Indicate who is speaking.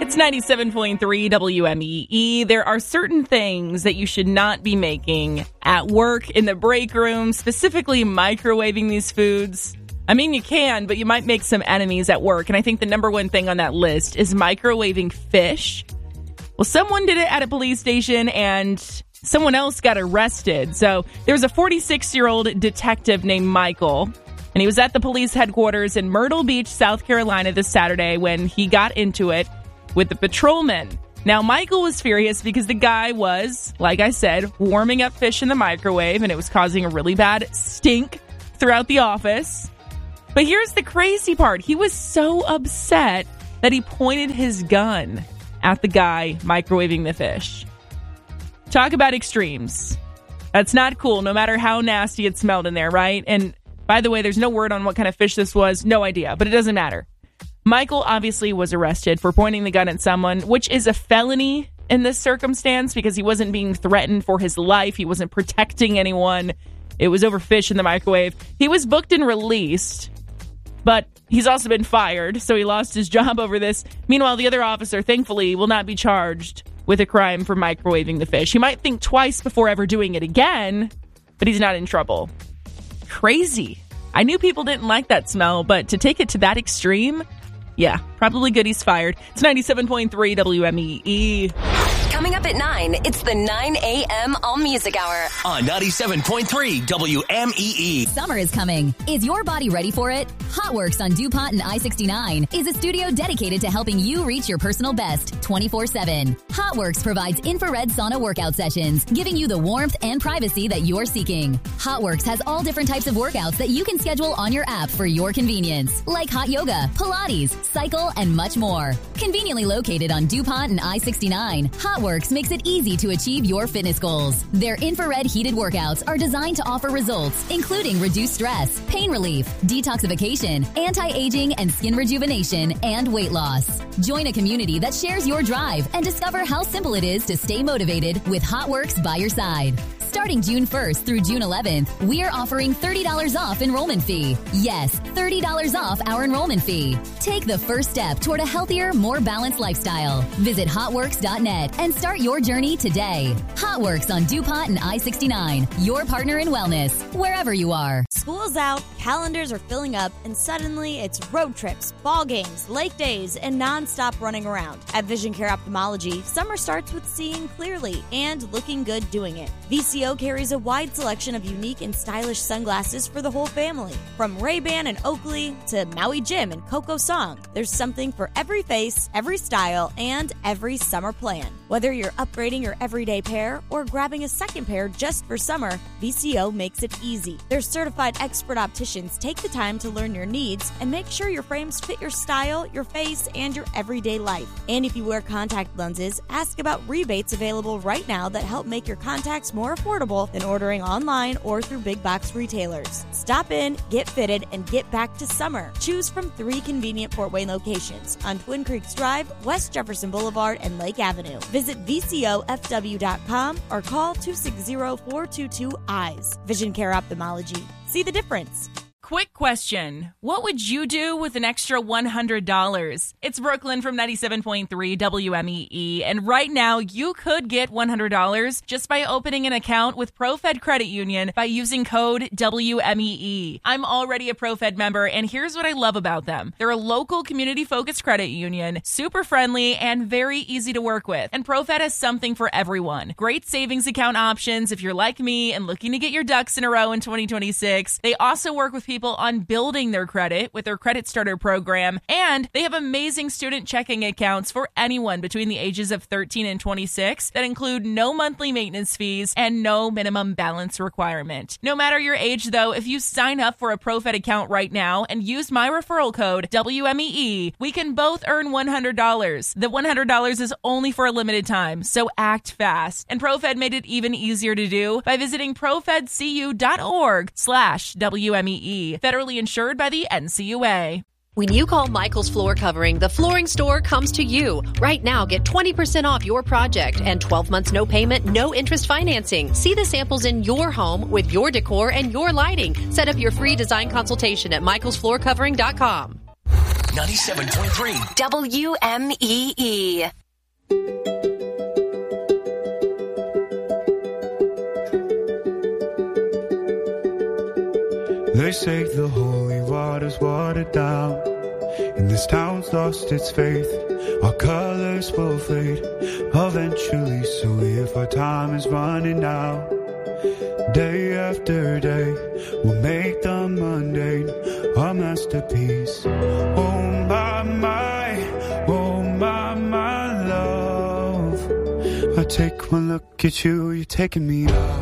Speaker 1: It's 97.3 WMEE. There are certain things that you should not be making at work, in the break room, specifically microwaving these foods. I mean, you can, but you might make some enemies at work. And I think the number one thing on that list is microwaving fish. Well, someone did it at a police station and someone else got arrested. So there was a 46-year-old detective named Michael, and he was at the police headquarters in Myrtle Beach, South Carolina this Saturday when he got into it with the patrolman. Now, Michael was furious because the guy was, like I said, warming up fish in the microwave, and it was causing a really bad stink throughout the office. But here's the crazy part. He was so upset that he pointed his gun at the guy microwaving the fish. Talk about extremes. That's not cool, no matter how nasty it smelled in there, right? And by the way, there's no word on what kind of fish this was. No idea, but it doesn't matter. Michael obviously was arrested for pointing the gun at someone, which is a felony in this circumstance because he wasn't being threatened for his life. He wasn't protecting anyone. It was over fish in the microwave. He was booked and released, but he's also been fired, so he lost his job over this. Meanwhile, the other officer, thankfully, will not be charged with a crime for microwaving the fish. He might think twice before ever doing it again, but he's not in trouble. Crazy. I knew people didn't like that smell, but to take it to that extreme, yeah, probably good he's fired. It's 97.3 WMEE.
Speaker 2: Coming up at 9, it's the 9 a.m. All Music Hour.
Speaker 3: On 97.3 WMEE.
Speaker 4: Summer is coming. Is your body ready for it? Hotworks on DuPont and I-69 is a studio dedicated to helping you reach your personal best 24/7. Hotworks provides infrared sauna workout sessions, giving you the warmth and privacy that you're seeking. Hotworks has all different types of workouts that you can schedule on your app for your convenience, like hot yoga, Pilates, cycle, and much more. Conveniently located on DuPont and I-69, Hotworks makes it easy to achieve your fitness goals. Their infrared heated workouts are designed to offer results, including reduced stress, pain relief, detoxification, anti-aging and skin rejuvenation, and weight loss. Join a community that shares your drive and discover how simple it is to stay motivated with Hotworks by your side. Starting June 1st through June 11th, we are offering $30 off enrollment fee. Yes, $30 off our enrollment fee. Take the first step toward a healthier, more balanced lifestyle. Visit hotworks.net and start your journey today. Hotworks on DuPont and I-69, your partner in wellness, wherever you are.
Speaker 5: School's out, calendars are filling up, and suddenly it's road trips, ball games, lake days, and nonstop running around. At Vision Care Ophthalmology, summer starts with seeing clearly and looking good doing it. VCO carries a wide selection of unique and stylish sunglasses for the whole family. From Ray-Ban and Oakley to Maui Jim and Coco Song, there's something for every face, every style, and every summer plan. Whether you're upgrading your everyday pair or grabbing a second pair just for summer, VCO makes it easy. Their certified expert opticians take the time to learn your needs and make sure your frames fit your style, your face, and your everyday life. And if you wear contact lenses, ask about rebates available right now that help make your contacts more affordable than ordering online or through big box retailers. Stop in, get fitted, and get back to summer. Choose from 3 convenient Fort Wayne locations on Twin Creeks Drive, West Jefferson Boulevard, and Lake Avenue. Visit VCOFW.com or call 260-422-EYES. Vision Care Ophthalmology. See the difference.
Speaker 1: Quick question. What would you do with an extra $100? It's Brooklyn from 97.3 WMEE, and right now you could get $100 just by opening an account with ProFed Credit Union by using code WMEE. I'm already a ProFed member, and here's what I love about them. They're a local community-focused credit union, super friendly, and very easy to work with. And ProFed has something for everyone. Great savings account options if you're like me and looking to get your ducks in a row in 2026. They also work with people on building their credit with their Credit Starter program, and they have amazing student checking accounts for anyone between the ages of 13 and 26 that include no monthly maintenance fees and no minimum balance requirement. No matter your age, though, if you sign up for a ProFed account right now and use my referral code WMEE, we can both earn $100. The $100 is only for a limited time, so act fast. And ProFed made it even easier to do by visiting profedcu.org/WMEE. Federally insured by the NCUA.
Speaker 6: When you call Michael's Floor Covering, the flooring store comes to you. Right now, get 20% off your project and 12 months no payment, no interest financing. See the samples in your home with your decor and your lighting. Set up your free design consultation at michaelsfloorcovering.com.
Speaker 3: 97.3
Speaker 2: WMEE.
Speaker 7: They say the holy water's watered down, and this town's lost its faith. Our colors will fade eventually, so if our time is running out, day after day, we'll make the mundane a masterpiece. Oh my love, I take one look at you, you're taking me out.